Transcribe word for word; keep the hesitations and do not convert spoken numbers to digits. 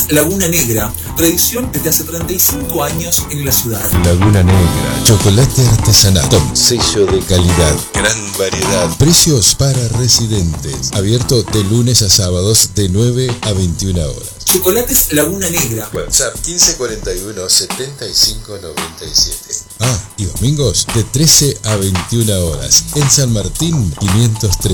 Laguna Negra, tradición desde hace treinta y cinco años en la ciudad. Laguna Negra, chocolate artesanal con sello de calidad, gran variedad, precios para residentes, abierto de lunes a sábados de nueve a veintiuna horas. Chocolates Laguna Negra. WhatsApp quince cuarenta y uno setenta y cinco noventa y siete. Ah, y domingos de trece a veintiuna horas en San Martín quinientos tres.